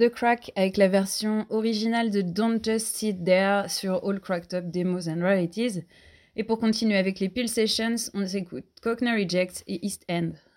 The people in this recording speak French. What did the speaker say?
The Crack avec la version originale de Don't Just Sit There sur All Cracked Up Demos and Rarities. Et pour continuer avec les Peel Sessions, on s'écoute Cockney Rejects et East End.